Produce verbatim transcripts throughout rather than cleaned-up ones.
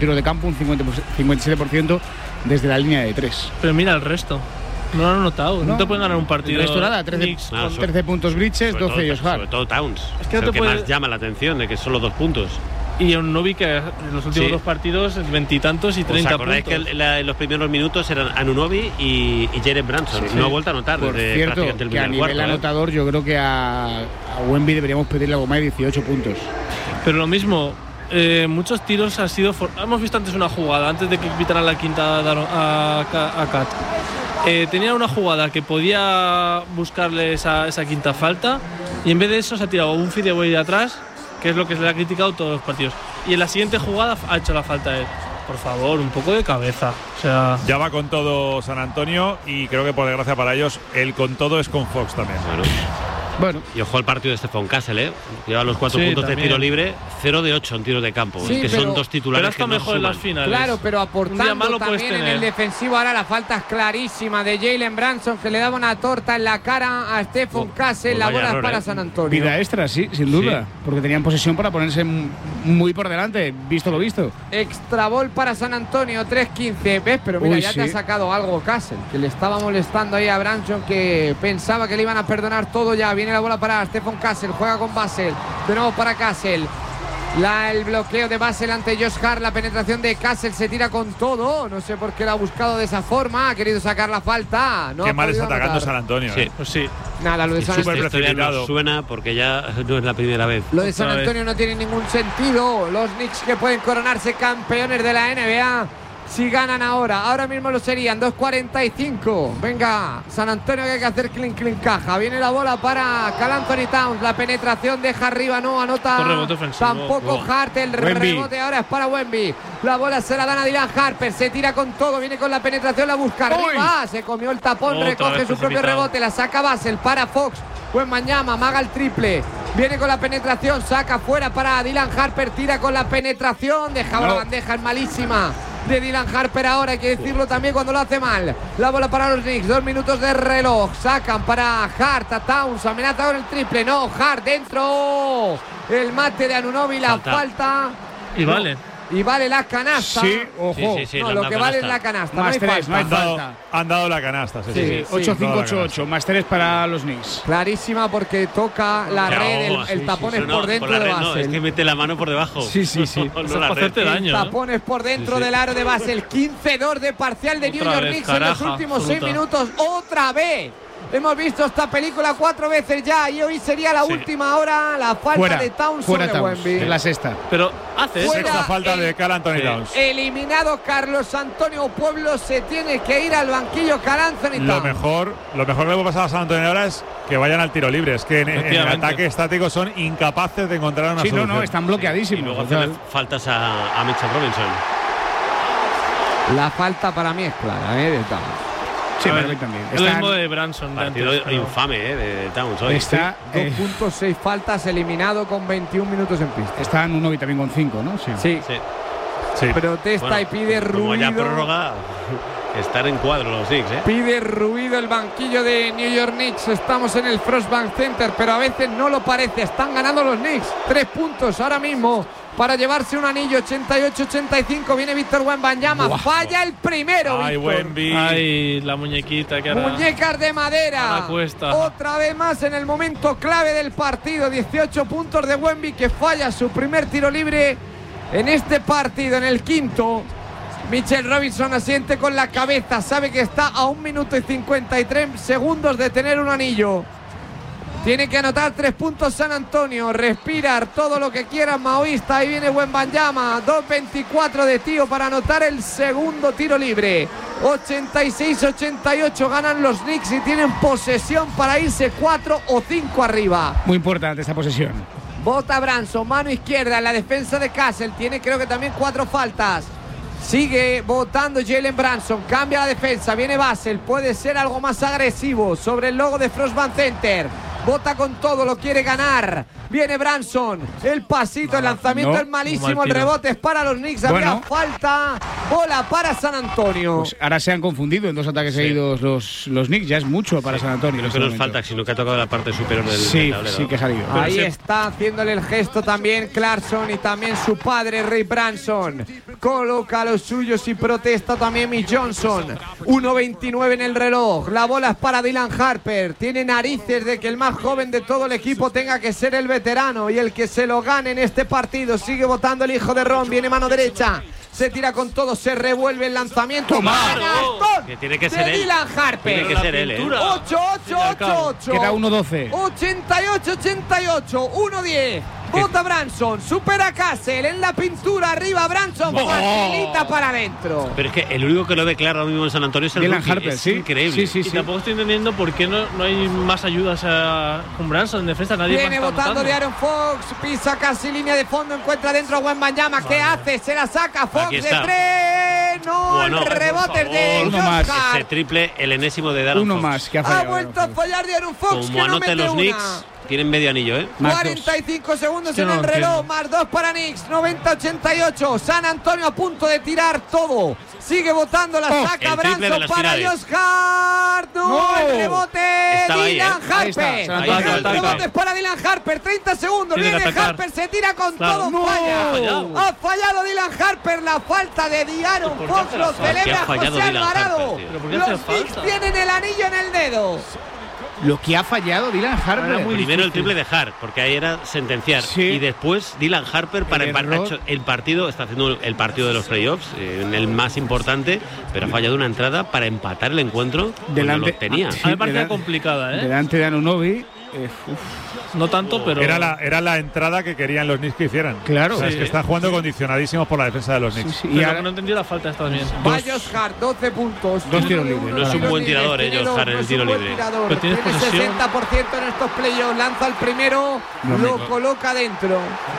tiro de campo, un cincuenta, cincuenta y siete por ciento desde la línea de tres. Pero mira el resto. No lo han notado. No, no te pueden ganar un partido. El resto nada, trece, no, con trece puntos Bridges, doce todo, ellos Hart. Sobre todo Towns. Es que es no el te que puede... más llama la atención, de que solo dos puntos. Y un Novi que en los últimos Sí. dos partidos veintitantos y treinta ¿Os acordáis puntos. que la, en los primeros minutos eran Anunoby y, y Jalen Branson? Sí, no sí. ha vuelto a anotar Por desde cierto, prácticamente el que a primer nivel cuarto. ¿eh? anotador yo creo que a, a Wemby deberíamos pedirle algo más de dieciocho puntos. Pero lo mismo, eh, muchos tiros han sido... For... Hemos visto antes una jugada, antes de que quitaran la quinta a, a, a Kat. Eh, tenía una jugada que podía buscarle esa, esa quinta falta y en vez de eso se ha tirado un fadeaway de atrás, que es lo que se le ha criticado todos los partidos. Y en la siguiente jugada ha hecho la falta él. Por favor, un poco de cabeza. O sea, ya va con todo San Antonio y creo que por desgracia para ellos el con todo es con Fox también. Bueno. Bueno. Y ojo al partido de Stephon Castle, ¿eh? Lleva los cuatro Sí, puntos también. de tiro libre, cero de ocho en tiro de campo. Sí, es que pero- son dos titulares pero está que no mejor en las suman. finales. Claro, pero Un día aportando malo puedes también en tener. el defensivo. Ahora la falta es clarísima de Jalen Branson, que le daba una torta en la cara a Stephon Oh, Castle. pues La vaya bola es error, para ¿eh? San Antonio. Vida extra, sí, sin duda. Sí. Porque tenían posesión para ponerse m- muy por delante, visto lo visto. Extra ball para San Antonio, tres quince. ¿Ves? Pero mira, Uy, ya sí. te ha sacado algo Castle, que le estaba molestando ahí a Branson, que pensaba que le iban a perdonar todo ya. Viene la bola para Stephon Castle, juega con Basel. De nuevo para Castle. La, el bloqueo de Basel ante Josh Hart. La penetración de Castle, se tira con todo. No sé por qué la ha buscado de esa forma. Ha querido sacar la falta. No Qué ha mal está podido atacando anotar. San Antonio. Sí. ¿eh? pues sí. Nada, lo de Y San, súper esta historia precipitado. nos suena porque ya no es la primera vez. lo de San Otra vez. Antonio no tiene ningún sentido. Los Knicks que pueden coronarse campeones de la N B A si ganan ahora. Ahora mismo lo serían. dos cuarenta y cinco. Venga, San Antonio, que hay que hacer clean, clean, caja. Viene la bola para Karl Anthony Towns. La penetración deja arriba, no anota. Otro rebote ofensivo. Tampoco Oh. Hart. El Wemby. rebote ahora es para Wemby. La bola se la dan a Dylan Harper. Se tira con todo. Viene con la penetración. La busca arriba. Se comió el tapón. Otra recoge vez su propio precipitado. rebote. La saca Basel para Fox. Buen Mañama, maga el triple. Viene con la penetración, saca fuera para Dylan Harper, tira con la penetración, deja No. la bandeja, es malísima de Dylan Harper ahora, hay que decirlo también cuando lo hace mal. La bola para los Knicks, dos minutos de reloj, sacan para Hart, a Towns, amenaza con el triple, no, Hart dentro, el mate de Anunoby, la falta, Falta. Y vale. y vale la canasta. Sí, ojo. Sí, sí, sí, no, le lo han que dado vale es canasta. la canasta, Más no hay tres, no hay falta. Han dado, falta. han dado la canasta. Sí, Sí, sí, sí. ocho cinco Toda la ocho canasta. ocho, más tres para los Knicks. Clarísima porque toca la Ya, red, el, oh, el sí, tapón sí, es sí, por no, dentro la de red Basel. no, es que mete la mano por debajo. Sí, sí, sí. No, Eso es la para red. hacerte daño. ¿eh? Tapones por dentro Sí, sí. del aro de Basel. quince dos de parcial de New Otra York vez, Knicks en los caraja, últimos seis absoluta. minutos. Otra vez. Hemos visto esta película cuatro veces ya y hoy sería la Sí. última hora. La falta Fuera, de Towns fuera sobre Towns. Wemby. Es la sexta. Pero hace Fuera. Sexta falta el- de Karl Anthony Sí. Towns. Eliminado Carlos Antonio Pueblo, se tiene que ir al banquillo Karl Anthony Towns. Lo mejor, lo mejor que le puede pasar a San Antonio ahora es que vayan al tiro libre. Es que en, en el Efectivamente. ataque estático son incapaces de encontrar una Sí, no, solución. no, están Y bloqueadísimos. luego o sea, hacerle faltas a, a Mitchell Robinson. La falta para mí es clara, ¿eh? De Towns. sí, A ver, para mí también. es lo Están- mismo de Branson. de Partido antes, pero- infame, ¿eh? De Towns hoy. está, dos eh, puntos, seis faltas, eliminado con veintiún minutos en pista. está en uno y también con cinco, ¿no? Sí. Sí, Sí. Sí. protesta Bueno, y pide como ya ruido. prórroga, estar en cuadro los Knicks, ¿eh? Pide ruido el banquillo de New York Knicks. Estamos en el Frostbank Center, pero a veces no lo parece. Están ganando los Knicks. Tres puntos ahora mismo para llevarse un anillo. ochenta y ocho ochenta y cinco. Viene Víctor Wembanyama. Buah. Falla el primero. Ay, Víctor. Wemby. Ay, la muñequita que ahora. Muñecas de madera. Ahora cuesta. Otra vez más en el momento clave del partido. dieciocho puntos de Wemby, que falla su primer tiro libre en este partido, en el quinto. Mitchell Robinson asiente con la cabeza. Sabe que está a un minuto y cincuenta y tres segundos de tener un anillo. Tiene que anotar tres puntos San Antonio. Respirar todo lo que quiera maoísta. Ahí viene Wembanyama. dos veinticuatro de tío para anotar el segundo tiro libre. ochenta y seis ochenta y ocho ganan los Knicks y tienen posesión para irse cuatro o cinco arriba. Muy importante esta posesión. Bota Branson, mano izquierda en la defensa de Castle. Tiene creo que también cuatro faltas. Sigue votando Jalen Branson. Cambia la defensa. Viene Basel. Puede ser algo más agresivo sobre el logo de Frostbank Center. Bota con todo, lo quiere ganar. Viene Branson, el pasito, el lanzamiento no, es malísimo, el rebote es para los Knicks. Bueno. Había falta, bola para San Antonio. Pues ahora se han confundido en dos ataques Sí. seguidos los, los Knicks, ya es mucho para Sí. San Antonio. Creo en que este nos momento. falta, sino que ha tocado la parte superior del, Sí, del tablero. sí que ha salido. Ahí sí. está haciéndole el gesto también Clarkson y también su padre Ray Branson. Coloca los suyos y protesta también mi Johnson. uno veintinueve en el reloj. La bola es para Dylan Harper. Tiene narices de que el más joven de todo el equipo tenga que ser el veterano y el que se lo gane en este partido. Sigue votando el hijo de Ron. Viene mano derecha. Se tira con todo, se revuelve el lanzamiento. ¡Canastón! Que tiene que de ser él. Dylan Harper. Tiene que ser él, ¿eh? ocho ocho ocho ocho. Queda uno doce. ochenta y ocho ochenta y ocho, uno diez. Bota Branson, supera a Cassell en la pintura, arriba Branson, facilita para adentro. Pero es que el único que lo ve claro ahora mismo en San Antonio es el Dylan rookie. Harper, es sí. increíble. Sí, sí, Y sí. tampoco estoy entendiendo por qué no, no hay más ayudas a, con Branson en defensa. Nadie Viene más está votando anotando. de Aaron Fox, pisa casi línea de fondo, encuentra dentro a Wembanyama. ¿Qué hace? Se la saca Fox Aquí de está. tres. No, Bueno, el rebote por de favor. Uno más. Josh Hart. Ese triple, el enésimo de Darren Uno Fox. más que ha Ha fallado. vuelto a fallar de Aaron Fox, que Como no anote mete los una. Knicks, tienen medio anillo, ¿eh? Más dos. cuarenta y cinco segundos Yo en no el lo reloj, entiendo. más dos para Knicks, noventa ochenta y ocho. San Antonio a punto de tirar todo. Sigue votando, la Oh, saca el triple de Branson las para finales. Josh Hart. No, No. el rebote Estaba ahí, Dylan ¿eh? Ahí está, Harper. San Antonio el ataca. rebote es para Dylan Harper, treinta segundos. Tiene que Viene atacar. Harper, se tira con Claro. todo, No. falla. Ha fallado. Ha fallado Dylan Harper, la falta de Diaron ¿Por qué Fox hace lo la falta? celebra ¿Qué ha fallado José Dylan Alvarado. Harper, tío? ¿Pero por qué Los hace Knicks falta? tienen el anillo en el dedo. Lo que ha fallado Dylan Harper. Era muy Primero el difícil. triple de Hart, porque ahí era sentenciar. Sí. Y después Dylan Harper para El empatar. error. Ha hecho el partido, está haciendo el partido de los playoffs, eh, en el más importante, pero ha fallado una entrada para empatar el encuentro cuando Delante- lo tenía. Ah, sí. A mí me parecía delante- complicada, ¿eh? Delante de Anunoby. Eh, uf, No tanto, pero. Era la, era la entrada que querían los Knicks que hicieran. Claro. O sea, es Sí. que están jugando condicionadísimos por la defensa de los sí, Knicks. sí. Y Pero ahora- no entendí la falta esta también. Va Josh Hart, doce puntos. Dos tiros Uno, libres. uno, No es un tiros buen libres, tirador, eh, tiene Josh dos, Hart en no el es tiro un buen libre. tirador. Pero tienes Tiene posesión. sesenta por ciento en estos playoffs. Lanza el primero, No me- lo coloca dentro.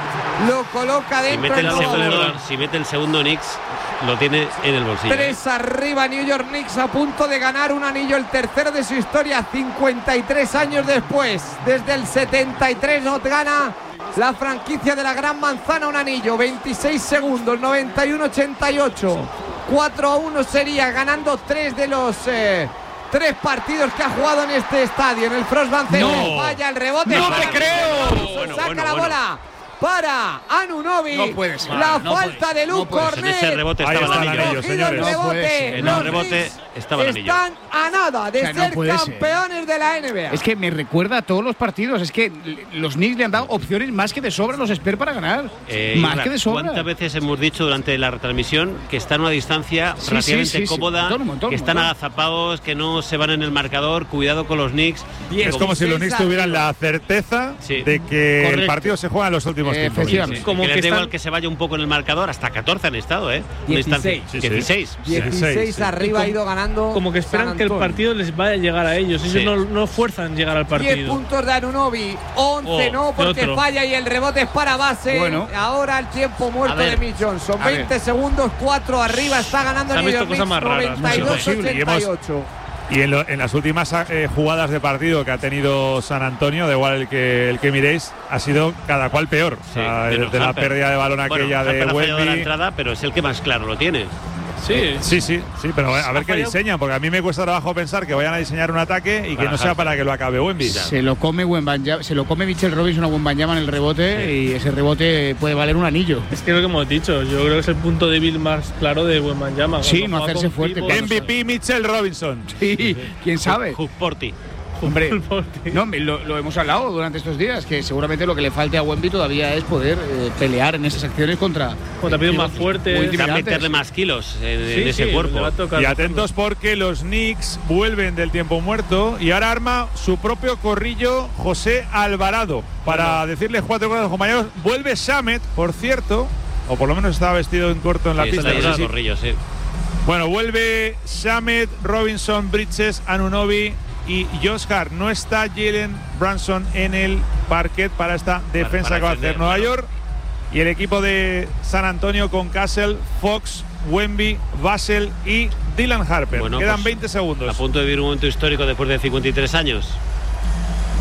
Lo coloca Si dentro. mete, el no. segundo, si mete el segundo Knicks, lo tiene en el bolsillo. Tres arriba, New York Knicks a punto de ganar un anillo, el tercero de su historia, cincuenta y tres años después. Desde el setenta y tres nos gana la franquicia de la Gran Manzana un anillo, veintiséis segundos, noventa y uno ochenta y ocho. cuatro a uno sería, ganando tres de los eh, tres partidos que ha jugado en este estadio, en el Frost Bank Center. No. Falla el rebote. No para te creo. Robinson, Bueno, saca bueno, la bueno. bola para Anunoby. No puede ser. La No falta puede- de Luke no puede ser. En ese Cornet. rebote Ahí estaba el está el anillo. anillo, Cogido el señores. No puede rebote. ser. En Los el rebote Knicks estaba el anillo. están a nada de O sea, no ser puede ser. campeones de la N B A. Es que me recuerda a todos los partidos. Es que los Knicks le han dado opciones más que de sobra a los Spurs para ganar. Eh, más Ibra, que de sobra. ¿Cuántas veces hemos dicho durante la retransmisión que están a una distancia Sí, relativamente sí, sí, sí. cómoda, Un montón, un montón, que un están montón. agazapados, que no se van en el marcador? Cuidado con los Knicks. Es como si los Knicks tuvieran la certeza Sí. de que el Correcto. partido se juega en los últimos Eh, cinco efectivamente. minutos. Como que que les da están- igual que se vaya un poco en el marcador, hasta catorce han estado, ¿eh? Una distancia- dieciséis. Sí, sí. dieciséis. dieciséis dieciséis, sí. arriba ha Como- ido ganando. Como que esperan San que el Antonio. partido les vaya a llegar a ellos. Ellos Sí. no, no fuerzan llegar al diez partido. puntos de Anunoby, once Oh, no, porque otro. falla y el rebote es para base. Bueno. Ahora el tiempo muerto A ver. de Mitch Johnson. A ver. veinte segundos, cuatro arriba, está ganando Se han New visto York cosas Knicks, más raras, noventa y dos mucho posible, y hemos- ochenta y ocho. Y en, lo- en las últimas eh, jugadas de partido que ha tenido San Antonio, da igual el que, el que miréis, ha sido cada cual peor. O sea, Sí, pero desde la Harper- pérdida de balón Bueno, aquella Harper de ha fallado la Wemby. entrada, pero es el que más claro lo tiene. Sí. Sí, sí, sí, pero a ver Ha qué fallado. diseñan, porque a mí me cuesta trabajo pensar que vayan a diseñar un ataque y que Para no sea Harper. para que lo acabe Wemby. Ya. Se lo come Wembanyama, se lo come Mitchell Robinson a Wembanyama en el rebote y ese rebote puede valer un anillo. Es que es lo que hemos dicho. Yo creo que es el punto débil más claro de Wembanyama. Sí, Cuando no juega hacerse con fuerte, pivot, cuando- M V P Mitchell Robinson. Sí, quién sabe. Hugh Porty. Hombre, Fútbol, tío. no, me- lo, lo hemos hablado durante estos días, que seguramente lo que le falte a Wemby todavía es poder eh, pelear en esas acciones contra Contra pibos más muy fuertes. Necesita intimidantes. meterle más kilos en, en Sí, ese sí, cuerpo. le va a tocar Y cogerlo. atentos porque los Knicks vuelven del tiempo muerto y ahora arma su propio corrillo José Alvarado. Para decirles cuatro cosas a los compañeros, vuelve Shamet, por cierto, o por lo menos estaba vestido en corto en la Sí, pista. está no lleno sé de si- corrillos, sí. Bueno, vuelve Shamet, Robinson, Bridges, Anunoby y Josh Hart. No está Jalen Brunson en el parquet para esta defensa para que va a hacer defender, Nueva claro. York. Y el equipo de San Antonio con Cassell, Fox, Wemby, Vassell y Dylan Harper. Bueno, Quedan pues, veinte A segundos. punto de vivir un momento histórico después de cincuenta y tres años.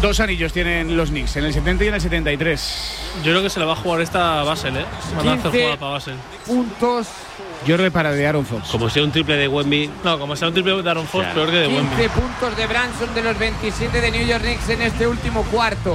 Dos anillos tienen los Knicks, en el setenta y en el setenta y tres. Yo creo que se le va a jugar esta Basel, ¿eh? Van a hacer jugada para Basel. Puntos. Yo creo que para de Aaron Fox. Como sea un triple de Wemby. No, como sea un triple de Aaron Fox, Claro. peor que de Wemby. quince puntos de Branson de los veintisiete de New York Knicks en este último cuarto.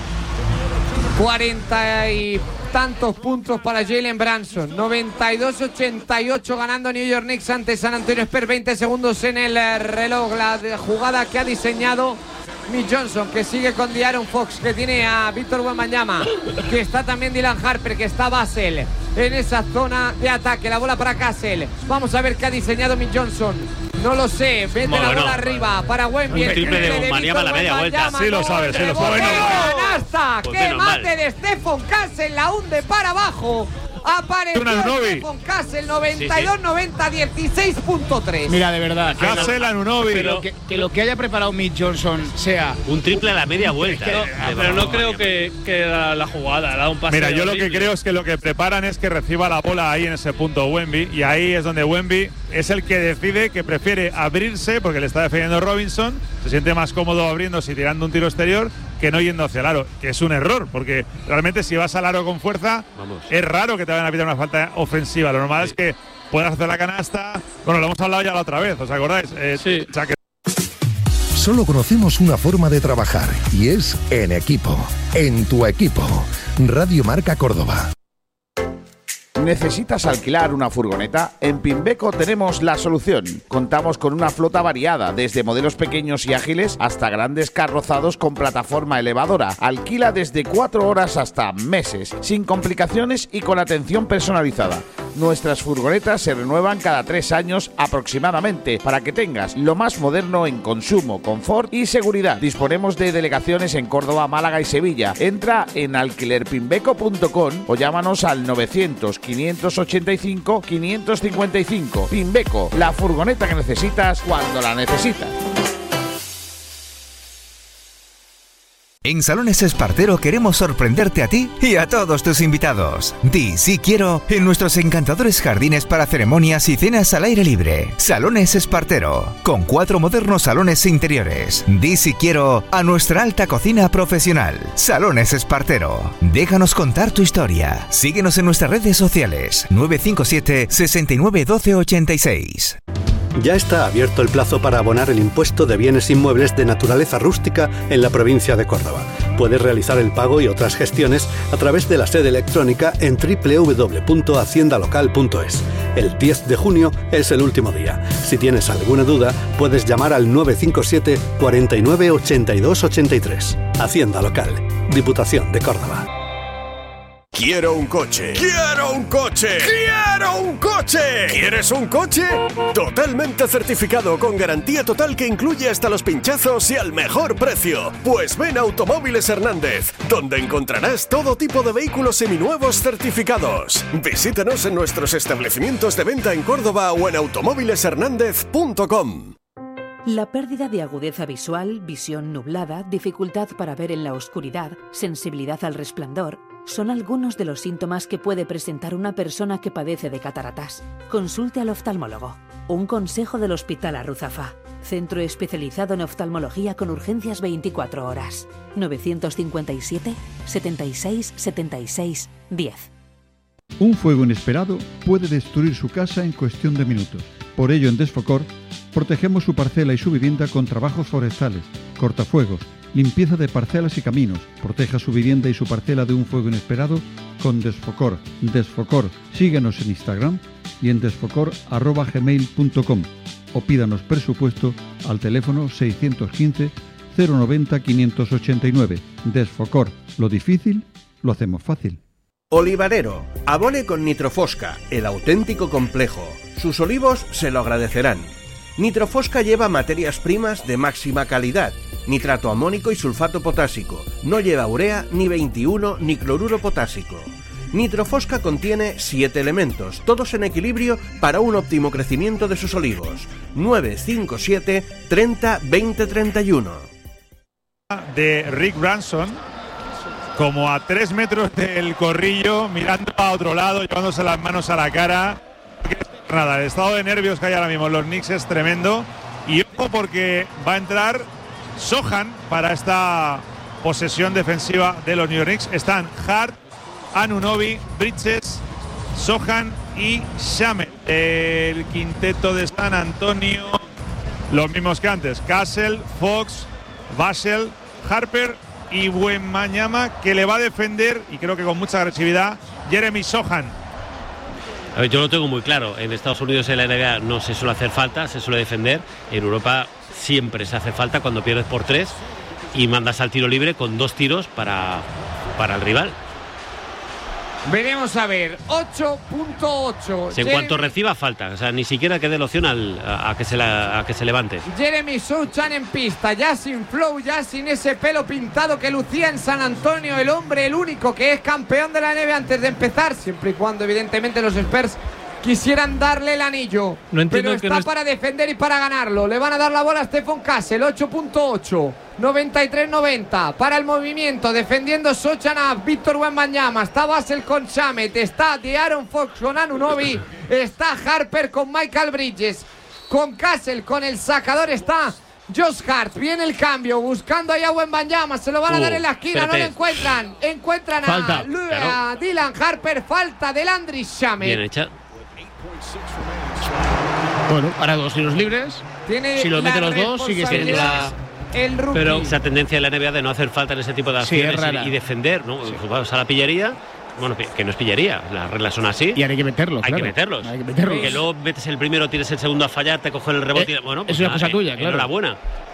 cuarenta y tantos puntos para Jalen Branson. noventa y dos ochenta y ocho ganando New York Knicks ante San Antonio Spurs. veinte segundos en el reloj. La jugada que ha diseñado Mitch Johnson, que sigue con De'Aaron Fox, que tiene a Víctor Wembanyama, que está también Dylan Harper, que está Basel en esa zona de ataque. La bola para Cassell. Vamos a ver qué ha diseñado Mitch Johnson. No lo sé. Vete Bueno, la bola no. arriba para Wemby. Un triple de Wembanyama a la media vuelta. Sí lo sabe, sí lo sabe. ¡Canasta! Pues ¡Qué menos mal. mate de Stephon Cassell! La hunde para abajo. Apareció Una Anunoby. Stephon Cassell, noventa y dos noventa, dieciséis punto tres. Mira, de verdad, que, Cassell, Anunoby. pero que, que lo que haya preparado Mitch Johnson sea Un triple a la media vuelta. No, ¿eh? pero no creo que, que era la jugada, era un pase. Mira, yo lo que horrible. creo es que lo que preparan es que reciba la bola ahí en ese punto Wemby, y ahí es donde Wemby es el que decide que prefiere abrirse porque le está defendiendo Robinson, se siente más cómodo abriéndose y tirando un tiro exterior que no yendo hacia el aro, que es un error, porque realmente si vas al aro con fuerza, Vamos. es raro que te vayan a pitar una falta ofensiva. Lo normal es que puedas hacer la canasta. Bueno, lo hemos hablado ya la otra vez, ¿os acordáis? Eh, Sí. o sea, que Solo conocemos una forma de trabajar y es en equipo. En tu equipo. Radio Marca Córdoba. ¿Necesitas alquilar una furgoneta? En Pimbeco tenemos la solución. Contamos con una flota variada, desde modelos pequeños y ágiles hasta grandes carrozados con plataforma elevadora. Alquila desde cuatro horas hasta meses, sin complicaciones y con atención personalizada. Nuestras furgonetas se renuevan cada tres años aproximadamente, para que tengas lo más moderno en consumo, confort y seguridad. Disponemos de delegaciones en Córdoba, Málaga y Sevilla. Entra en alquiler pimbeco punto com o llámanos al novecientos, quinientos ochenta y cinco, quinientos cincuenta y cinco. Pimbeco, la furgoneta que necesitas cuando la necesitas. En Salones Espartero queremos sorprenderte a ti y a todos tus invitados. Di sí quiero en nuestros encantadores jardines para ceremonias y cenas al aire libre. Salones Espartero, con cuatro modernos salones interiores. Di sí quiero a nuestra alta cocina profesional. Salones Espartero. Déjanos contar tu historia. Síguenos en nuestras redes sociales. nueve cinco siete, sesenta y nueve, doce, ochenta y seis. Ya está abierto el plazo para abonar el impuesto de bienes inmuebles de naturaleza rústica en la provincia de Córdoba. Puedes realizar el pago y otras gestiones a través de la sede electrónica en doble u doble u doble u punto hacienda local punto es. El diez de junio es el último día. Si tienes alguna duda, puedes llamar al nueve cinco siete, cuarenta y nueve, ochenta y dos, ochenta y tres. Hacienda Local, Diputación de Córdoba. Quiero un coche. ¡Quiero un coche! ¡Quiero un coche! ¿Quieres un coche? Totalmente certificado, con garantía total que incluye hasta los pinchazos y al mejor precio. Pues ven a Automóviles Hernández, donde encontrarás todo tipo de vehículos seminuevos certificados. Visítanos en nuestros establecimientos de venta en Córdoba o en automóviles hernández punto com. La pérdida de agudeza visual, visión nublada, dificultad para ver en la oscuridad, sensibilidad al resplandor, son algunos de los síntomas que puede presentar una persona que padece de cataratas. Consulte al oftalmólogo. Un consejo del Hospital Arruzafa. Centro especializado en oftalmología con urgencias veinticuatro horas. novecientos cincuenta y siete, setenta y seis, setenta y seis, diez. Un fuego inesperado puede destruir su casa en cuestión de minutos. Por ello, en Desfocor, protegemos su parcela y su vivienda con trabajos forestales, cortafuegos, limpieza de parcelas y caminos. Proteja su vivienda y su parcela de un fuego inesperado con Desfocor. Desfocor. Síguenos en Instagram y en desfocor arroba gmail punto com o pídanos presupuesto al teléfono seiscientos quince, cero noventa, quinientos ochenta y nueve. Desfocor. Lo difícil, lo hacemos fácil. Olivarero, abone con Nitrofosca, el auténtico complejo. Sus olivos se lo agradecerán. Nitrofosca lleva materias primas de máxima calidad, nitrato amónico y sulfato potásico. No lleva urea, ni veintiuno, ni cloruro potásico. Nitrofosca contiene siete elementos, todos en equilibrio para un óptimo crecimiento de sus olivos. nueve cinco siete, treinta, veinte, treinta y uno. De Rick Branson, como a tres metros del corrillo, mirando a otro lado, llevándose las manos a la cara. Nada, el estado de nervios que hay ahora mismo en los Knicks es tremendo. Y ojo, porque va a entrar Sohan para esta posesión defensiva de los New York Knicks. Están Hart, Anunoby, Bridges, Sohan y Shamet. El quinteto de San Antonio, los mismos que antes: Castle, Fox, Vassell, Harper y Wembanyama, que le va a defender, y creo que con mucha agresividad, Jeremy Sohan. A ver, yo lo tengo muy claro. En Estados Unidos, en la N B A, no se suele hacer falta, se suele defender. En Europa siempre se hace falta cuando pierdes por tres y mandas al tiro libre con dos tiros para, para el rival. Veremos a ver, ocho punto ocho. En cuanto reciba falta, o sea, ni siquiera que dé la opción al, a, a, que se la, a que se levante. Jeremy Sochan en pista, ya sin flow, ya sin ese pelo pintado que lucía en San Antonio, el hombre, el único que es campeón de la N B A antes de empezar, siempre y cuando evidentemente los Spurs quisieran darle el anillo. No entiendo pero que está no es... para defender y para ganarlo. Le van a dar la bola a Stephon Castle, ocho punto ocho. noventa y tres noventa para el movimiento, defendiendo Sochanov, Víctor Wembanyama, está Vassell con Shamet, está De'Aaron Fox con Anunoby, está Harper con Michael Bridges, con Castle, con el sacador está Josh Hart. Viene el cambio, buscando ahí a Wembanyama, se lo van a uh, dar en la esquina, espérate. no lo encuentran, encuentran Falta. a, Lu- Claro. a Dylan Harper, falta de Landry Shamet. Bien hecha. Bueno, para dos tiros libres. Tiene si los mete la los dos, sigue siendo la... el rookie. Pero esa tendencia de la N B A de no hacer falta en ese tipo de Sí, acciones es rara. y, y defender, ¿no? Sí. Vas a la pillería. Bueno, que no es pillería, las reglas son así. Y ahora hay que meterlos. Hay claro. que meterlos. Hay que meterlos. Que luego metes el primero, tienes el segundo a fallar, te cogen el rebote. Eh, y, bueno, pues es una nada, cosa tuya, eh, claro. Enhorabuena.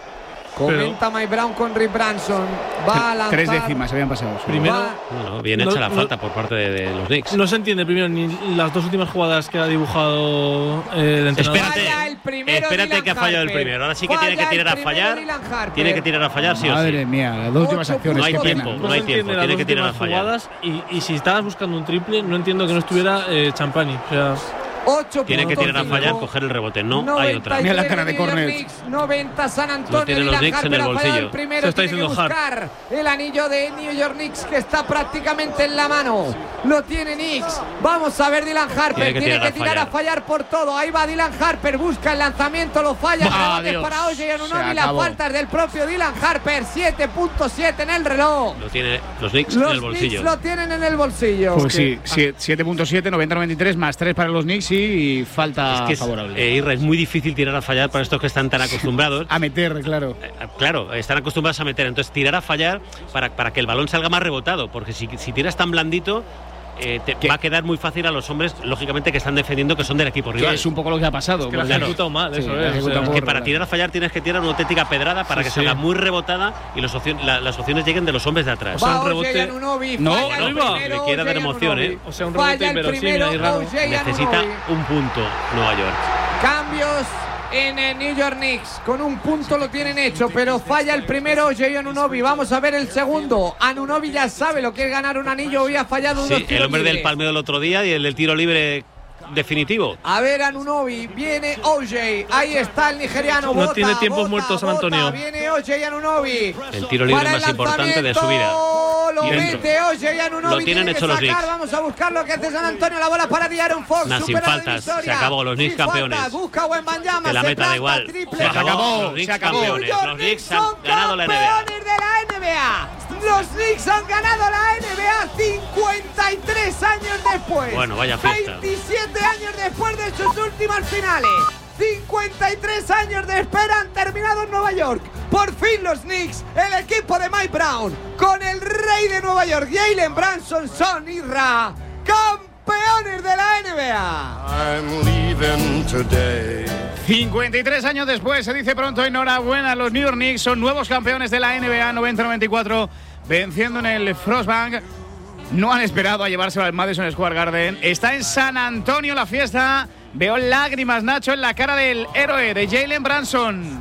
Comenta Mike Brown con Rick Branson. Va a lanzar. Tres décimas habían pasado. Primero, Va- No, no, bien No, hecha la no- falta por parte de, de los Knicks. no se entiende primero ni las dos últimas jugadas que ha dibujado eh, el entrenador. Espérate, Falla el primero espérate Dylan que ha fallado el Harper. primero. Ahora sí que Falla tiene que tirar el a primero fallar. Dylan Harper. Tiene que tirar a fallar, sí o sí. Madre mía, las dos últimas Ocho acciones. No hay qué tiempo, pena. no No hay se tiempo, entiende las tiene dos que tirar a últimas fallar. jugadas y, y si estabas buscando un triple, no entiendo que no estuviera eh, Champani. O sea, ocho Tiene que tirar a fallar, coger el rebote. No hay otra. Mira la cara de New York Cornet. Knicks, noventa San Lo Antonio. tienen los Dylan Knicks en Harper el ha fallado bolsillo. el primero, Se está tiene que diciendo Hart. buscar el anillo de New York Knicks que está prácticamente en la mano. Lo tiene Knicks. Vamos a ver Dylan Harper. Tiene que Tiene tirar que a tirar a fallar. fallar por todo. Ahí va Dylan Harper. Busca el lanzamiento, lo falla. Ah, Rebotes Dios. para Oye y Anunoby. Se Las acabó. faltas del propio Dylan Harper. siete punto siete en el reloj. Lo tiene los Knicks Los en el bolsillo. Knicks lo tienen en el bolsillo. Pues sí, siete punto siete, noventa noventa y tres más tres para los Knicks y falta Es que es, favorable. eh, Irra, es muy difícil tirar a fallar para estos que están tan acostumbrados. A meter, claro. Eh, Claro, están acostumbrados a meter. Entonces, tirar a fallar para, para que el balón salga más rebotado. Porque si, si tiras tan blandito, eh, te ¿Qué? va a quedar muy fácil a los hombres, lógicamente, que están defendiendo, que son del equipo Que rival. es un poco lo que ha pasado. es que la ha porque- ejecutado mal, Sí, eso la ha es. o ejecutado sea, por- que para regular. tirar a fallar tienes que tirar una auténtica pedrada para Sí, que sí. salga muy rebotada y los opcion- la- las opciones lleguen de los hombres de atrás. O sea, Va un Oye y rebote- Anunoby, No, falla no el iba. primero, Le quiere Oye dar y emoción, Anunoby. ¿eh? O sea, un Falla rebote el inverosímil primero, ahí raro. Oye y Necesita Anunoby. un punto Nueva York. Cambios en el New York Knicks. Con un punto lo tienen hecho, pero falla el primero Jay Anunoby. Vamos a ver el segundo. Anunoby ya sabe lo que es ganar un anillo. Hoy ha fallado unos Sí, el tiros hombre del libres. palmeo del otro día y el del tiro libre definitivo. A ver, Anunoby, viene O J, ahí está el nigeriano. No bota, tiene tiempos bota, muertos San bota, Antonio. Viene O J Anunoby. El tiro libre Para el más importante de su vida. Lo Y dentro. mete O J Anunoby. Lo tienen tiene hecho que los sacar. Knicks. Vamos a buscar lo que hace San Antonio. La bola para De'Aaron Fox. Nah, sin supera la faltas, divisoria. se acabó, los Knicks Sin campeones. faltas, busca Wembanyama. Que la se meta da planta, igual. triple. Se acabó, acabó, los Knicks se acabó. campeones. New York Los Knicks han son ganado la N B A. campeones de la N B A. Los Knicks han ganado la N B A cincuenta y tres años después. Bueno, vaya fiesta. veintisiete años después de sus últimas finales. cincuenta y tres años de espera han terminado en Nueva York. Por fin los Knicks, el equipo de Mike Brown, con el rey de Nueva York, Jalen Brunson, son Irra, campeones de la N B A. I'm leaving today. cincuenta y tres años después, se dice pronto, enhorabuena, los New York Knicks son nuevos campeones de la N B A noventa noventa y cuatro, venciendo en el Frostbank. No han esperado a llevárselo al Madison Square Garden. Está en San Antonio la fiesta. Veo lágrimas, Nacho, en la cara del héroe de Jalen Brunson.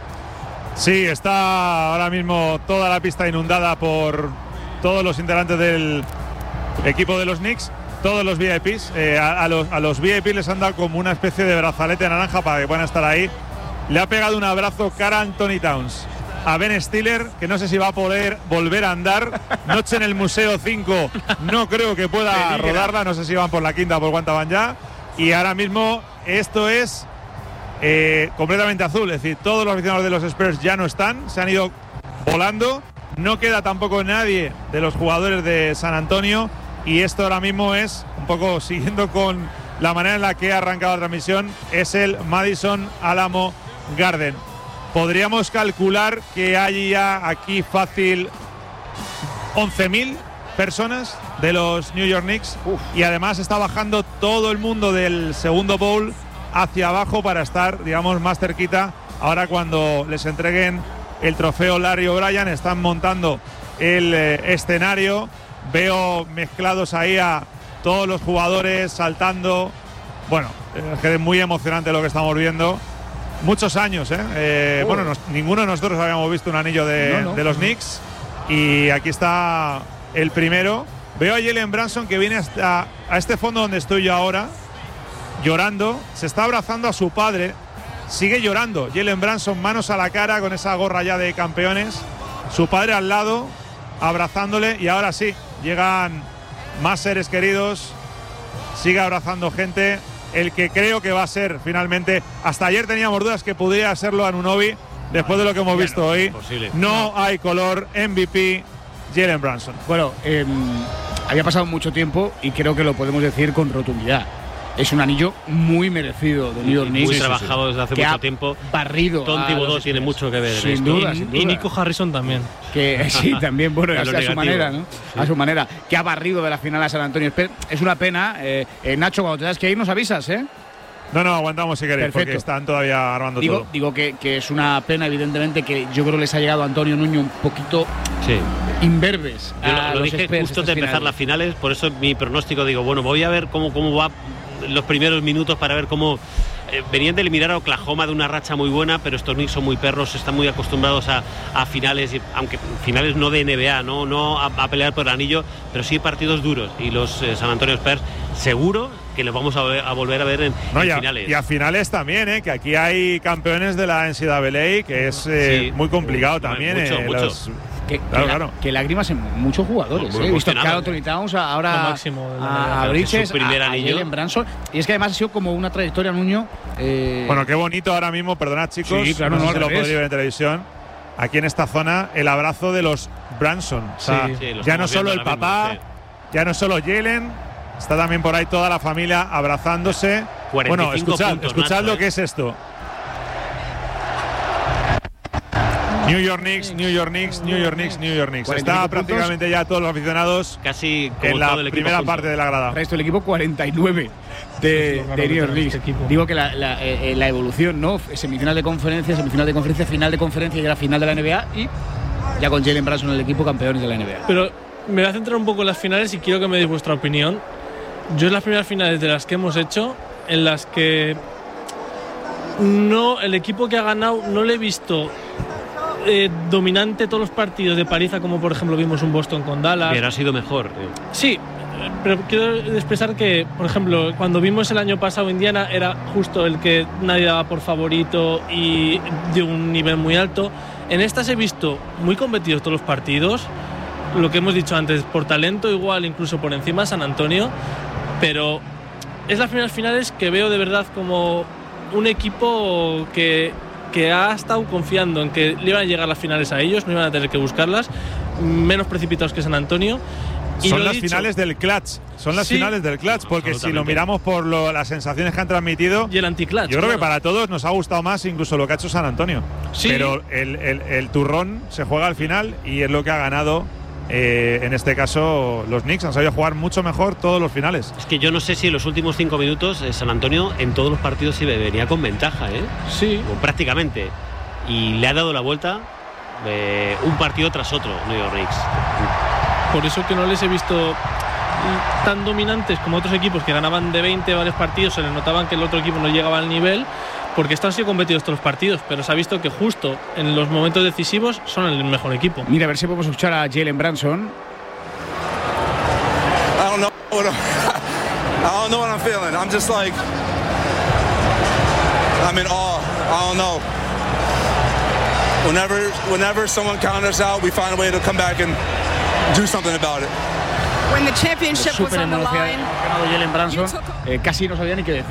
Sí, está ahora mismo toda la pista inundada por todos los integrantes del equipo de los Knicks, todos los V I Ps. Eh, a, a, los, a los V I P les han dado como una especie de brazalete naranja para que puedan estar ahí. Le ha pegado un abrazo cara a Anthony Towns, a Ben Stiller, que no sé si va a poder volver a andar. Noche en el Museo cinco, no creo que pueda rodarla, no sé si van por la quinta o por cuánta van ya. Y ahora mismo esto es eh, completamente azul, es decir, todos los aficionados de los Spurs ya no están, se han ido volando no queda tampoco nadie de los jugadores de San Antonio, y esto ahora mismo es, un poco siguiendo con la manera en la que ha arrancado la transmisión, es el Madison Alamo Garden. Podríamos calcular que hay ya aquí fácil once mil personas de los New York Knicks. Uf. Y además está bajando todo el mundo del segundo bowl hacia abajo para estar, digamos, más cerquita. Ahora cuando les entreguen el trofeo Larry O'Brien, están montando el eh, escenario. Veo mezclados ahí a todos los jugadores saltando. Bueno, es muy emocionante lo que estamos viendo. Muchos años, ¿eh? eh bueno, nos, ninguno de nosotros habíamos visto un anillo de, no, no. de los Knicks. Y aquí está el primero. Veo a Jalen Brunson que viene hasta a este fondo donde estoy yo ahora, llorando. Se está abrazando a su padre. Sigue llorando. Jalen Brunson, manos a la cara con esa gorra ya de campeones. Su padre al lado, abrazándole. Y ahora sí, llegan más seres queridos. Sigue abrazando gente. El que creo que va a ser finalmente, hasta ayer teníamos dudas que pudiera serlo Anunoby, después de lo que hemos bueno, visto hoy. Posible. No, no hay color. M V P Jalen Brunson. Bueno, eh, había pasado mucho tiempo y creo que lo podemos decir con rotundidad. Es un anillo muy merecido de New York Knicks. Muy sí, trabajado sí, sí. desde hace que mucho tiempo. Barrido. Tom Thibodeau tiene mucho que ver sin en esto. Duda, y, sin duda. Y Nico Harrison también. Que sí, también, bueno, a, a su negativo. manera, ¿no? Sí. A su manera. Que ha barrido de la final a San Antonio. Es una pena. Eh, eh, Nacho, cuando tengas que ir, nos avisas, ¿eh? No, no, aguantamos si queréis, Perfecto. porque están todavía armando digo, todo. Digo que, que es una pena, evidentemente, que yo creo que les ha llegado a Antonio Nuño un poquito sí. imberbes. Yo lo, lo dije justo antes de empezar finales. las finales, por eso mi pronóstico, digo, bueno, voy a ver cómo, cómo va los primeros minutos para ver cómo eh, venían de eliminar a Oklahoma de una racha muy buena, pero estos Knicks son muy perros, están muy acostumbrados a, a finales, aunque finales no de N B A, no, no a, a pelear por el anillo, pero sí partidos duros, y los eh, San Antonio Spurs seguro que los vamos a, ver, a volver a ver en, no, en y a, finales. Y a finales también, ¿eh? Que aquí hay campeones de la N C A A, que es eh, sí. muy complicado también. Mucho, eh, mucho. Los, Que, claro, que, claro. La, que lágrimas en muchos jugadores. He eh. visto a Anthony Towns, ahora máximo a, a Bridges, su primer a, anillo. a Jalen Brunson. Y es que además ha sido como una trayectoria, Nuño. Eh... Bueno, qué bonito ahora mismo, perdonad chicos, sí, claro, no, no sé si lo revés. podréis ver en televisión. Aquí en esta zona, el abrazo de los Brunson. O sea, sí, sí, ya no solo el papá, mismo, sí. ya no solo Jalen, está también por ahí toda la familia abrazándose. Bueno, escuchad, puntos, escuchad Nacho, lo eh. que es esto. New York Knicks, New York Knicks, New York Knicks, New York Knicks. Está prácticamente ya todos los aficionados casi como en la todo el primera junto. parte de la grada. El resto del equipo cuarenta y nueve de, de New York Knicks. Este Digo que la, la, eh, la evolución, ¿no? Semifinal de conferencia, semifinal de conferencia, final de conferencia y la final de la N B A, y ya con Jalen Brunson en el equipo, campeones de la N B A. Pero me voy a centrar un poco en las finales y quiero que me deis vuestra opinión. Yo en las primeras finales de las que hemos hecho, en las que no el equipo que ha ganado no le he visto eh, dominante todos los partidos de paliza, como por ejemplo vimos un Boston con Dallas. Pero ha sido mejor. Sí, pero quiero expresar que, por ejemplo, cuando vimos el año pasado Indiana, era justo el que nadie daba por favorito y de un nivel muy alto. En estas he visto muy competidos todos los partidos, lo que hemos dicho antes, por talento igual, incluso por encima de San Antonio, pero es las primeras finales que veo de verdad como un equipo que, que ha estado confiando en que le iban a llegar las finales a ellos, no iban a tener que buscarlas, menos precipitados que San Antonio. Y son las dicho, finales del clutch, son las sí, finales del clutch, porque si lo miramos por lo, las sensaciones que han transmitido, y el anti-clutch, yo creo claro. que para todos nos ha gustado más incluso lo que ha hecho San Antonio. Sí. Pero el, el, el turrón se juega al final y es lo que ha ganado. Eh, en este caso, los Knicks han sabido jugar mucho mejor todos los finales. Es que yo no sé si en los últimos cinco minutos eh, San Antonio en todos los partidos sí venía con ventaja, ¿eh? Sí. O prácticamente. Y le ha dado la vuelta eh, un partido tras otro, New York Knicks. Por eso que no les he visto tan dominantes como otros equipos que ganaban de veinte varios partidos, se les notaban que el otro equipo no llegaba al nivel, porque estos han sido competidos todos los partidos, pero se ha visto que justo en los momentos decisivos son el mejor equipo. Mira, a ver si podemos escuchar a Jalen Brunson. I don't know what I'm, I don't know what I'm feeling. I'm just like I'm in awe. I don't know. Whenever whenever someone counters us out, we find a way to come back and do something about it. When the championship was on the line, Jalen Brunson, eh, casi no sabía ni qué decir.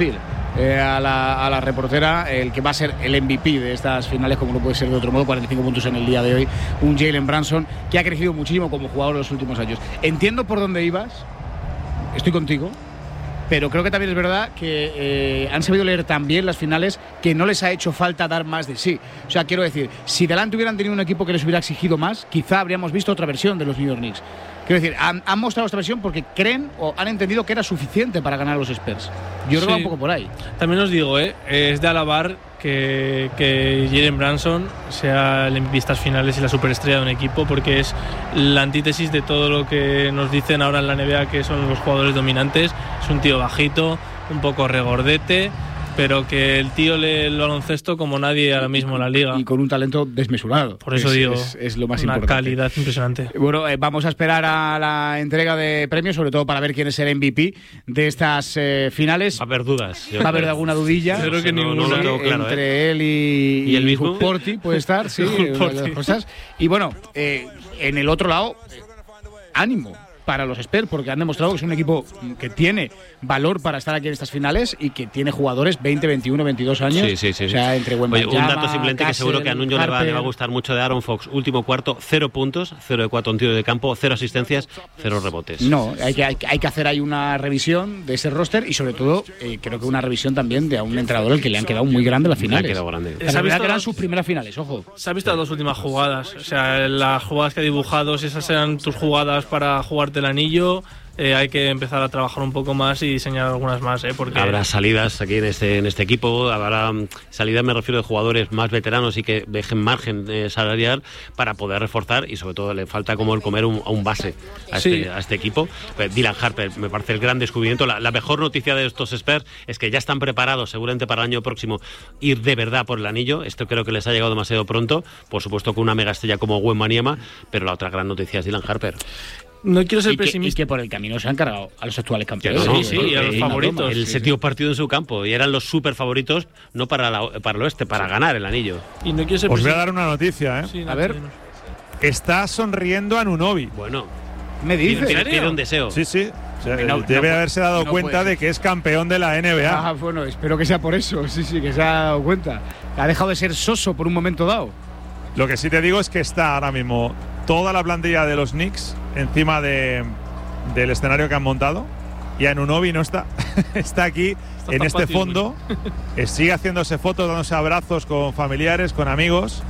eh, a, la, a la reportera el que va a ser el M V P de estas finales, como no puede ser de otro modo, cuarenta y cinco puntos en el día de hoy, un Jalen Brunson que ha crecido muchísimo como jugador en los últimos años. Entiendo por dónde ibas, estoy contigo, pero creo que también es verdad que eh, han sabido leer tan bien las finales que no les ha hecho falta dar más de sí. O sea, quiero decir, si delante hubieran tenido un equipo que les hubiera exigido más, quizá habríamos visto otra versión de los New York Knicks. Quiero decir, han, han mostrado esta versión porque creen o han entendido que era suficiente para ganar a los Spurs. Yo creo Sí. que va un poco por ahí. También os digo, ¿eh? es de alabar que, que Jalen Brunson sea el M V P de estas finales y la superestrella de un equipo, porque es la antítesis de todo lo que nos dicen ahora en la N B A que son los jugadores dominantes. Es un tío bajito, un poco regordete, pero que el tío lee el baloncesto como nadie ahora mismo en la liga. Y con un talento desmesurado. Por eso es, digo, es, es lo más una importante. calidad impresionante. Bueno, eh, vamos a esperar a la entrega de premios, sobre todo para ver quién es el M V P de estas eh, finales. Va a haber dudas. Va a haber alguna dudilla. Yo creo que no, no lo tengo claro. Entre ¿eh? él y, ¿Y el mismo? Porti puede estar, sí, una de las cosas. Y bueno, eh, en el otro lado, eh, ánimo para los Spurs, porque han demostrado que es un equipo que tiene valor para estar aquí en estas finales y que tiene jugadores veinte, veintiuno, veintidós años. Sí, sí, sí. O sea, entre Oye, un Wembanyama, dato simplemente que seguro que a Nuño le va, le va a gustar mucho de Aaron Fox. Último cuarto, cero puntos, cero de cuatro en tiro de campo, cero asistencias, cero rebotes. No, hay que, hay, hay que hacer ahí una revisión de ese roster y sobre todo eh, creo que una revisión también de a un entrenador al que le han quedado muy grandes las finales. Le han quedado grandes. La verdad que eran sus primeras finales, ojo. Se han visto las dos últimas jugadas. O sea, las jugadas que ha dibujado, si esas eran tus jugadas para jugarte el anillo, eh, hay que empezar a trabajar un poco más y diseñar algunas más, ¿eh? Porque habrá salidas aquí en este en este equipo, habrá um, salidas, me refiero, de jugadores más veteranos y que dejen margen eh, salarial para poder reforzar, y sobre todo le falta como el comer un, a un base a este, Sí. a este equipo. Eh, Dylan Harper me parece el gran descubrimiento. La, la mejor noticia de estos Spurs es que ya están preparados seguramente para el año próximo ir de verdad por el anillo. Esto creo que les ha llegado demasiado pronto, por supuesto con una mega estrella como Wembanyama, pero la otra gran noticia es Dylan Harper. No quiero ser y que, pesimista. y que por el camino se han cargado a los actuales campeones. No, no, sí, y a los eh, favoritos. El Sí, séptimo partido en su campo, y eran los super favoritos, no para, la- para el oeste, para ganar el anillo. Y no quiero ser Os voy a pesimista. dar una noticia, ¿eh? Sí, a ver. Nacho, dinos. Está sonriendo Anunoby. Bueno, me dice. pide, pide un deseo. Sí, sí. O sea, No, debe no, haberse dado no cuenta puede. de que es campeón de la N B A. Ah, bueno, espero que sea por eso. Sí, sí, que se ha dado cuenta. Ha dejado de ser soso por un momento dado. Lo que sí te digo es que está ahora mismo toda la plantilla de los Knicks encima de, del escenario que han montado, y Anunoby no está. Está aquí Está en tan este fácil, fondo. Eh, sigue haciéndose fotos, dándose abrazos con familiares, con amigos,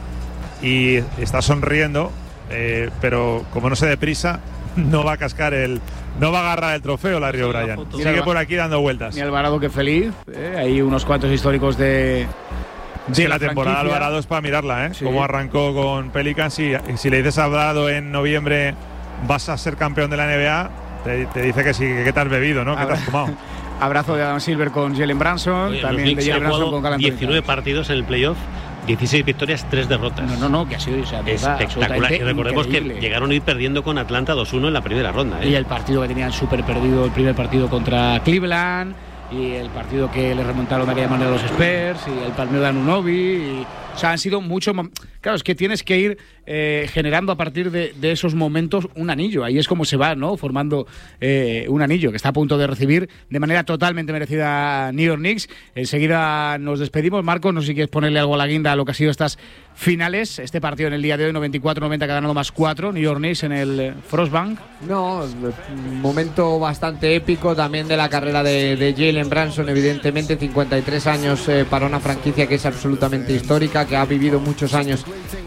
y está sonriendo, eh, pero como no se deprisa, no va a cascar el. No va a agarrar el trofeo Larry O'Brien. foto. Sigue Mira, por aquí dando vueltas. Ni Alvarado que feliz. ¿eh? Hay unos cuantos históricos de. Sí, de la temporada de franquicia. Alvarado es para mirarla, ¿eh? Sí. Cómo arrancó con Pelicans. Y si le dices a Alvarado en noviembre vas a ser campeón de la N B A, te, te dice que sí, que qué te has bebido, ¿no? Que te has fumado. Abrazo de Adam Silver con Jalen Brunson, Oye, los también de Knicks Jalen han Brunson jugado con Carl Anthony diecinueve Towns. partidos en el playoff, dieciséis victorias, tres derrotas. No, no, no, que ha sido o sea, de verdad, Espectacular. Y absolutamente recordemos increíble. que llegaron a ir perdiendo con Atlanta dos uno en la primera ronda. ¿eh? Y el partido que tenían súper perdido, el primer partido contra Cleveland, y el partido que le remontaron de aquella manera a los Spurs, y el partido de Anunoby. Y, o sea, han sido mucho. Claro, es que tienes que ir eh, generando a partir de, de esos momentos un anillo. Ahí es como se va, ¿no? Formando eh, un anillo que está a punto de recibir de manera totalmente merecida New York Knicks. Enseguida nos despedimos. Marcos, no sé si quieres ponerle algo a la guinda a lo que ha sido estas finales. Este partido en el día de hoy, noventa y cuatro noventa, que ha ganado más cuatro. New York Knicks en el eh, Frostbank. No, un momento bastante épico también de la carrera de, de Jalen Brunson, evidentemente cincuenta y tres años eh, para una franquicia que es absolutamente histórica, que ha vivido muchos años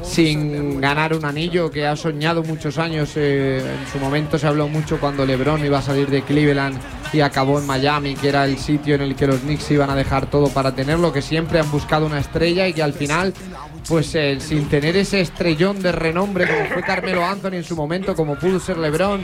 sin ganar un anillo, que ha soñado muchos años. Eh, en su momento se habló mucho cuando LeBron iba a salir de Cleveland y acabó en Miami, que era el sitio en el que los Knicks iban a dejar todo para tenerlo, que siempre han buscado una estrella y que al final, pues eh, sin tener ese estrellón de renombre como fue Carmelo Anthony en su momento, como pudo ser LeBron,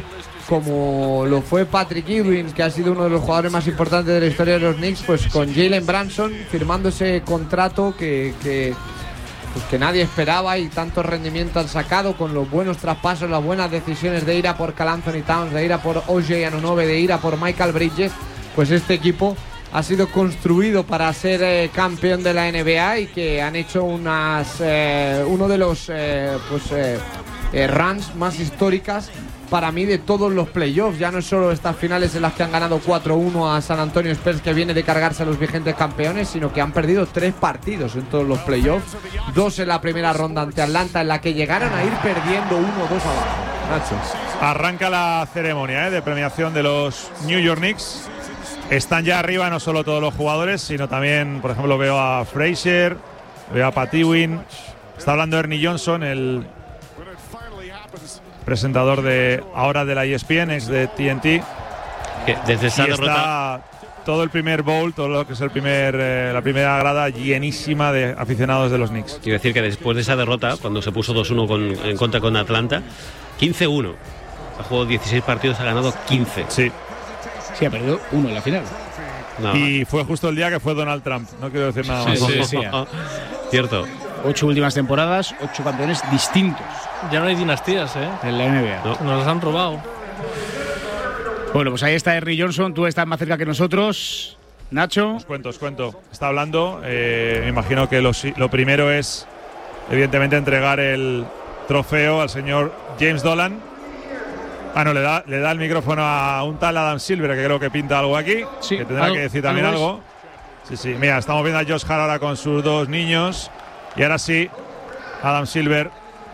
como lo fue Patrick Ewing, que ha sido uno de los jugadores más importantes de la historia de los Knicks, pues con Jalen Brunson firmando ese contrato que, que, pues que nadie esperaba, y tanto rendimiento han sacado con los buenos traspasos, las buenas decisiones de ir a por Karl Anthony Towns, de ir a por O J Anunoby, de ir a por Michael Bridges. Pues este equipo ha sido construido para ser eh, campeón de la N B A, y que han hecho unas eh, uno de los eh, pues eh, eh, runs más históricas para mí de todos los playoffs. Ya no es solo estas finales en las que han ganado cuatro uno a San Antonio Spurs, que viene de cargarse a los vigentes campeones, sino que han perdido tres partidos en todos los playoffs. Dos en la primera ronda ante Atlanta, en la que llegaron a ir perdiendo uno dos abajo. Nacho. Arranca la ceremonia ¿eh? de premiación de los New York Knicks. Están ya arriba no solo todos los jugadores, sino también, por ejemplo, veo a Frazier, veo a Pat Ewing. Está hablando Ernie Johnson, el presentador de ahora de la E S P N, ex de T N T. Que desde esa y derrota está todo el primer bowl, todo lo que es el primer, eh, la primera grada llenísima de aficionados de los Knicks. Quiero decir que después de esa derrota, cuando se puso dos uno con, en contra con Atlanta, quince uno. Ha jugado dieciséis partidos, ha ganado quince. Sí. Sí, ha perdido uno en la final. No. Y fue justo el día que fue Donald Trump. No quiero decir nada más. Sí, sí, sí. Cierto. Ocho últimas temporadas, ocho campeones distintos. Ya no hay dinastías, ¿eh? En la N B A. No. Nos las han robado. Bueno, pues ahí está Ernie Johnson. Tú estás más cerca que nosotros. Nacho. Os cuento, os cuento. Está hablando. Eh, me imagino que lo, lo primero es, evidentemente, entregar el trofeo al señor James Dolan. Ah, no, le da, le da el micrófono a un tal Adam Silver, que creo que pinta algo aquí. Sí, que tendrá algo, que decir también algo. algo. Sí, sí. Mira, estamos viendo a Josh Hart ahora con sus dos niños. Y ahora sí, Adam Silver,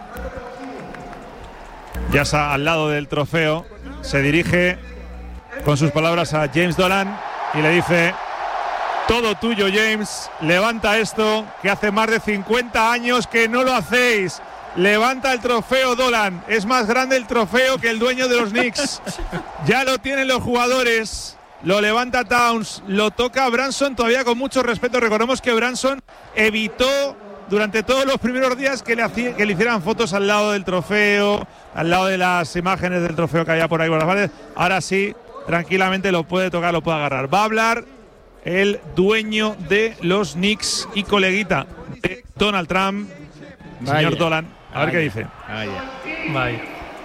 ya está al lado del trofeo, se dirige con sus palabras a James Dolan y le dice: todo tuyo, James, levanta esto, que hace más de cincuenta años que no lo hacéis. Levanta el trofeo, Dolan. Es más grande el trofeo que el dueño de los Knicks. Ya lo tienen los jugadores. Lo levanta Towns, lo toca Branson, todavía con mucho respeto. Recordemos que Branson evitó durante todos los primeros días que le, hacía, que le hicieran fotos al lado del trofeo, al lado de las imágenes del trofeo que había por ahí por las paredes. Ahora sí, tranquilamente lo puede tocar, lo puede agarrar. Va a hablar el dueño de los Knicks y coleguita de Donald Trump, Vaya. señor Dolan. A ver Vaya. qué dice. Vaya. Vaya.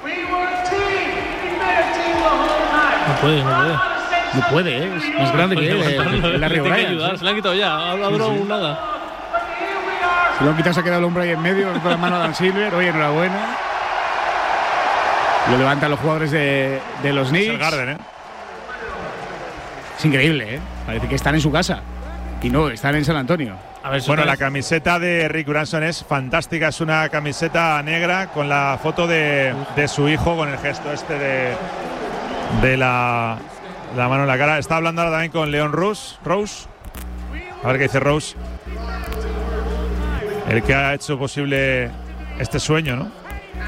No puede, no puede. No puede, ¿eh? Es más grande que él. eh, Larry Le tiene que O'Brien, ayudar. ¿sí? Se le han quitado ya. Ha ha durado un nada. Se lo han quitado, se ha quedado el hombre ahí en medio, con la mano a Dan Silver. Oye, enhorabuena. Lo levantan los jugadores de, de los Es Knicks. el Garden, ¿eh? Es increíble, ¿eh? Parece que están en su casa. Y no, están en San Antonio. A ver, Bueno, la la camiseta de Rick Branson es fantástica. Es una camiseta negra con la foto de, de su hijo, con el gesto este de, de la, la mano en la cara. Está hablando ahora también con Leon Rose. Rose. A ver qué dice Rose. El que ha hecho posible este sueño, ¿no?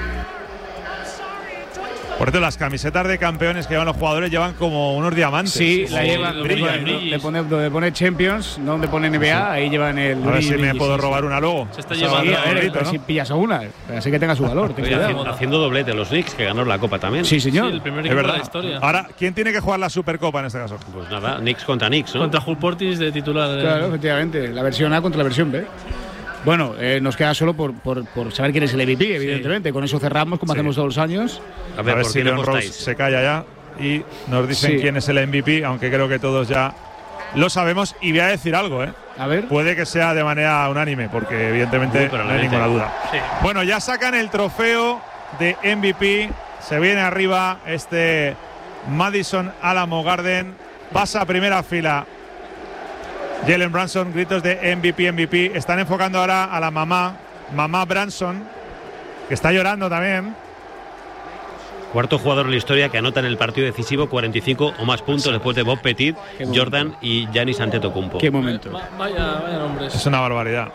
Por cierto, las camisetas de campeones que llevan los jugadores llevan como unos diamantes. Sí, la sí, llevan. lo Brillan, brillan. le pone, donde pone Champions, no donde pone N B A, Sí. ahí llevan el. A ver brilli, si me brilli, puedo sí, robar sí. una luego. Se está Sí, llevando. a ver, bonito, a ver ¿no? si pillas a una. Así que tenga su valor. ten Oye, cuidado. haciendo, haciendo doblete los Knicks, que ganaron la Copa también. Sí, Sí, señor. el primer Es equipo de verdad. la historia. Ahora, ¿quién tiene que jugar la Supercopa en este caso? Pues nada, Knicks contra Knicks, ¿no? Contra Hull Portis de titular. eh. Claro, efectivamente. La versión A contra la versión B. Bueno, eh, nos queda solo por, por, por saber quién es el M V P, evidentemente. Con eso cerramos, como Sí. hacemos todos los años. A ver, A ver ¿por si quién Leon Rose apostáis? se calla ya y nos dicen Sí. quién es el M V P, aunque creo que todos ya lo sabemos. Y voy a decir algo, ¿eh? A ver. Puede que sea de manera unánime, porque evidentemente Muy no hay probablemente. ninguna duda. Sí. Bueno, ya sacan el trofeo de M V P. Se viene arriba este Madison Alamo Garden. Pasa a primera fila Jalen Branson, gritos de M V P, M V P. Están enfocando ahora a la mamá, mamá Branson, que está llorando también. Cuarto jugador en la historia que anota en el partido decisivo cuarenta y cinco o más puntos después de Bob Petit, Qué momento. Jordan y Giannis Antetokounmpo. Qué momento. Va- Vaya, vaya nombres. Es una barbaridad.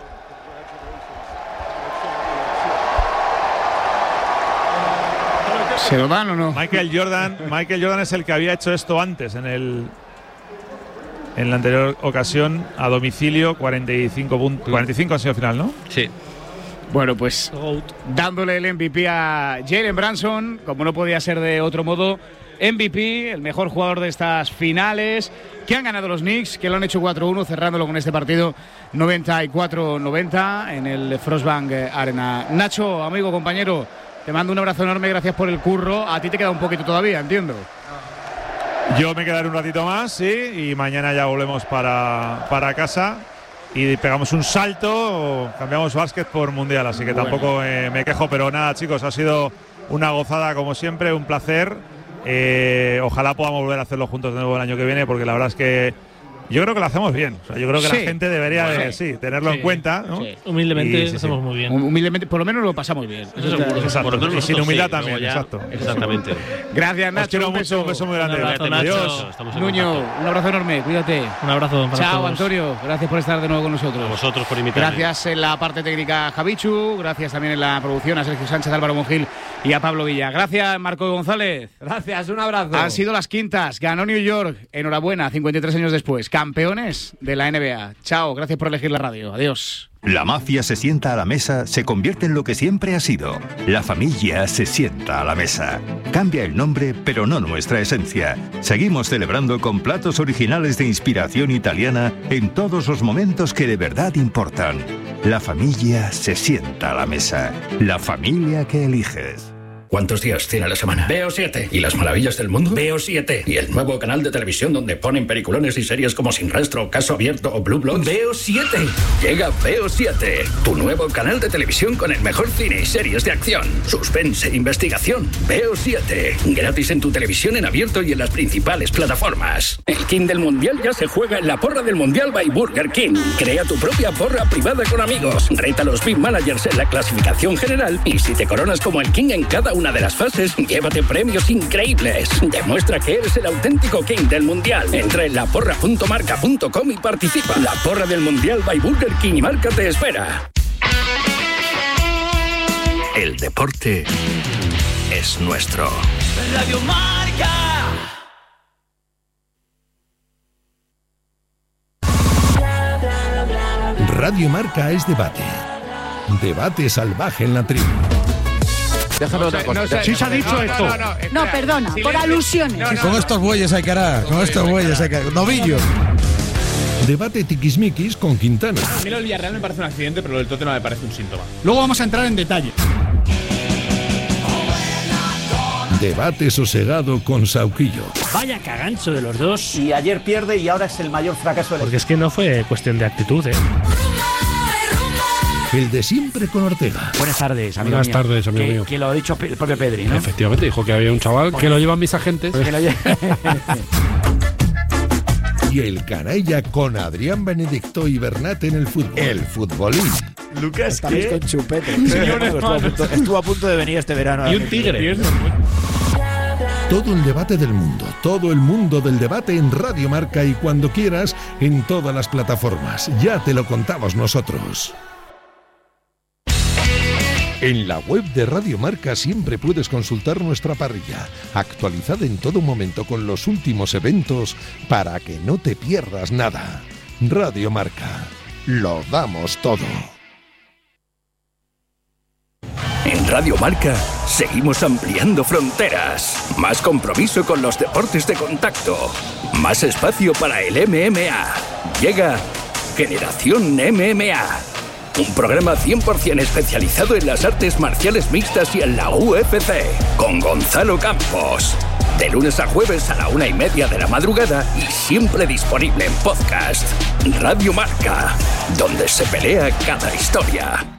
¿Se lo dan o no? Michael Jordan, Michael Jordan es el que había hecho esto antes en el en la anterior ocasión a domicilio, cuarenta y cinco puntos, cuarenta y cinco ha sido final, ¿no? Sí. Bueno, pues Goat. dándole el M V P a Jalen Branson, como no podía ser de otro modo. M V P, el mejor jugador de estas finales, que han ganado los Knicks, que lo han hecho cuatro uno, cerrándolo con este partido noventa y cuatro noventa en el Frostbank Arena. Nacho, amigo, compañero, te mando un abrazo enorme, gracias por el curro. A ti te queda un poquito todavía, entiendo. Yo me quedaré un ratito más, sí, y mañana ya volvemos para, para casa y pegamos un salto, cambiamos básquet por mundial, así que Bueno. tampoco eh, me quejo, pero nada, chicos, ha sido una gozada como siempre, un placer. Eh, ojalá podamos volver a hacerlo juntos de nuevo el año que viene, porque la verdad es que yo creo que lo hacemos bien. O sea, yo creo que sí. la gente debería bueno, de, sí, tenerlo sí. en cuenta, ¿no? Sí. Humildemente y, sí, hacemos sí. muy bien. Humildemente, por lo menos lo pasamos bien. Eso seguro. Exacto. Por lo menos Y sin nosotros humildad sí, también, luego ya- exacto. Exactamente. Gracias, Os Nacho. quiero Un mucho, beso. un beso muy grande. Un abrazo, Adiós. Estamos en Nuño, contacto. un abrazo enorme, cuídate. Un abrazo para Chao, todos. Antonio. Gracias por estar de nuevo con nosotros. A vosotros por invitarme. Gracias en la parte técnica a Javichu, gracias también en la producción a Sergio Sánchez, Álvaro Mongil y a Pablo Villa. Gracias, Marco González. Gracias, un abrazo. Han sido las quintas, ganó New York, enhorabuena, cincuenta y tres años después, campeones de la N B A. Chao, gracias por elegir la radio, adiós. La mafia se sienta a la mesa, se convierte en lo que siempre ha sido. La familia se sienta a la mesa. Cambia el nombre, pero no nuestra esencia. Seguimos celebrando con platos originales de inspiración italiana en todos los momentos que de verdad importan. La familia se sienta a la mesa. La familia que eliges. ¿Cuántos días tiene a la semana? Veo siete. ¿Y las maravillas del mundo? Veo siete. ¿Y el nuevo canal de televisión donde ponen peliculones y series como Sin Rastro, Caso Abierto o Blue Bloods? Veo siete. Llega Veo siete, tu nuevo canal de televisión con el mejor cine y series de acción, suspense, investigación. Veo siete. Gratis en tu televisión en abierto y en las principales plataformas. El King del Mundial ya se juega en la porra del Mundial by Burger King. Crea tu propia porra privada con amigos. Reta a los B I M Managers en la clasificación general y si te coronas como el King en cada una de las fases, llévate premios increíbles. Demuestra que eres el auténtico King del Mundial. Entra en la porra punto marca punto com y participa. La porra del Mundial by Burger King y Marca te espera. El deporte es nuestro. Radio Marca. Radio Marca es debate. Debate salvaje en la tribu. Déjame otra cosa. sé, Sí se ha dicho no, esto. No, no, no, espera. No, perdona, por Silencio. alusiones. No, no, Con no. estos bueyes hay que hará, con estos bueyes hay que hará. Novillo. Debate tiquismiquis con Quintana. A mí lo del Villarreal me parece un accidente, pero lo del Tottenham me parece un síntoma. Luego vamos a entrar en detalle. Debate sosegado con Sauquillo. Vaya cagancho de los dos. Y ayer pierde y ahora es el mayor fracaso del Porque es que no fue cuestión de actitud, ¿eh? El de siempre con Ortega. Buenas tardes, amigo Buenas mío. tardes, amigo que, mío. Que lo ha dicho el propio Pedri, ¿no? Efectivamente, dijo que había un chaval que lo llevan mis agentes. Que lo lleva- Y el canalla con Adrián Benedicto y Bernat en el fútbol. El futbolín. Lucas, Estamos con chupete. Señor, estuvo, a punto, estuvo a punto de venir este verano. Y un tigre. Todo el debate del mundo, todo el mundo del debate en Radio Marca y cuando quieras en todas las plataformas. Ya te lo contamos nosotros. En la web de Radio Marca siempre puedes consultar nuestra parrilla, actualizada en todo momento con los últimos eventos para que no te pierdas nada. Radio Marca, lo damos todo. En Radio Marca seguimos ampliando fronteras. Más compromiso con los deportes de contacto. Más espacio para el M M A. Llega Generación M M A. Un programa cien por ciento especializado en las artes marciales mixtas y en la U F C. Con Gonzalo Campos. De lunes a jueves a la una y media de la madrugada y siempre disponible en podcast. Radio Marca. Donde se pelea cada historia.